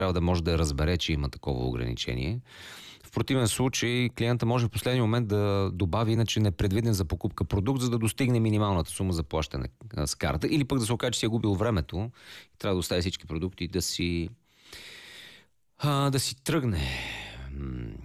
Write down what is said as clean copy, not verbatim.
трябва да може да разбере, че има такова ограничение. В противен случай клиента може в последния момент да добави иначе непредвиден за покупка продукт, за да достигне минималната сума за плащане с карта, или пък да се окаже, че си е губил времето и трябва да остави всички продукти да си тръгне.